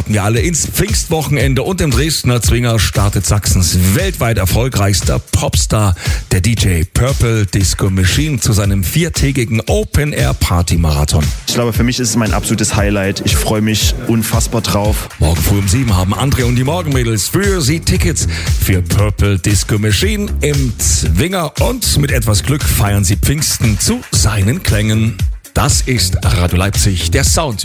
starten wir alle ins Pfingstwochenende und im Dresdner Zwinger startet Sachsens weltweit erfolgreichster Popstar, der DJ Purple Disco Machine, zu seinem 4-tägigen Open-Air-Party-Marathon. Ich glaube, für mich ist es mein absolutes Highlight. Ich freue mich unfassbar drauf. Morgen früh um 7 haben André und die Morgenmädels für Sie Tickets für Purple Disco Machine im Zwinger und mit etwas Glück feiern Sie Pfingsten zu seinen Klängen. Das ist Radio Leipzig, der Sound